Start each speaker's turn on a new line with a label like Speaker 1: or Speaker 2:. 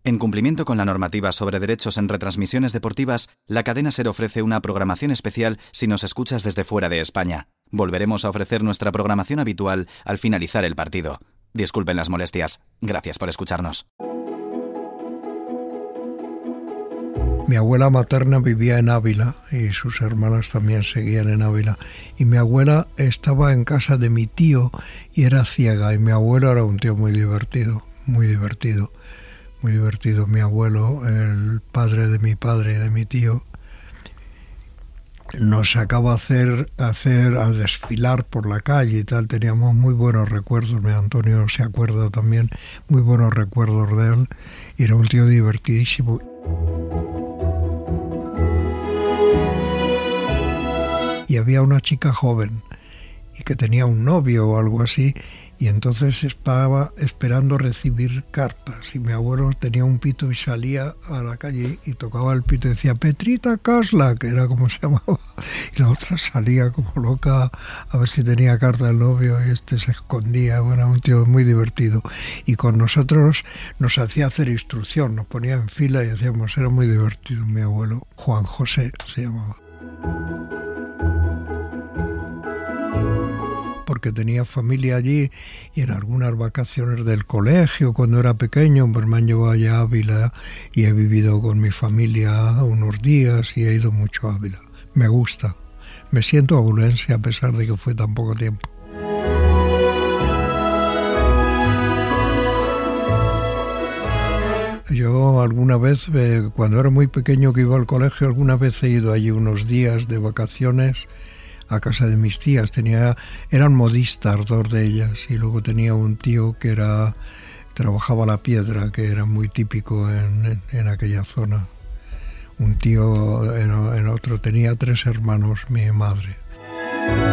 Speaker 1: En cumplimiento con la normativa sobre derechos en retransmisiones deportivas, la cadena SER ofrece una programación especial si nos escuchas desde fuera de España. Volveremos a ofrecer nuestra programación habitual al finalizar el partido. Disculpen las molestias. Gracias por escucharnos.
Speaker 2: Mi abuela materna vivía en Ávila y sus hermanas también seguían en Ávila. Y mi abuela estaba en casa de mi tío y era ciega. Y mi abuelo era un tío muy divertido, muy divertido. Muy divertido. Mi abuelo, el padre de mi padre y de mi tío, nos sacaba a desfilar por la calle y tal. Teníamos muy buenos recuerdos. Mi Antonio se acuerda también, muy buenos recuerdos de él. Y era un tío divertidísimo. Y había una chica joven y que tenía un novio o algo así, y entonces estaba esperando recibir cartas, y mi abuelo tenía un pito y salía a la calle y tocaba el pito y decía Petrita Casla, que era como se llamaba, y la otra salía como loca a ver si tenía carta del novio, y este se escondía. Bueno, un tío muy divertido, y con nosotros nos hacía hacer instrucción, nos ponía en fila y decíamos, era muy divertido mi abuelo. Juan José se llamaba. Porque tenía familia allí, y en algunas vacaciones del colegio cuando era pequeño pues me han llevado allá a Ávila y he vivido con mi familia unos días y he ido mucho a Ávila. Me gusta, me siento abulense a pesar de que fue tan poco tiempo. Yo alguna vez, cuando era muy pequeño que iba al colegio, alguna vez he ido allí unos días de vacaciones a casa de mis tías. Eran modistas, dos de ellas, y luego tenía un tío que trabajaba la piedra, que era muy típico en aquella zona. Un tío en otro, tenía 3 hermanos mi madre.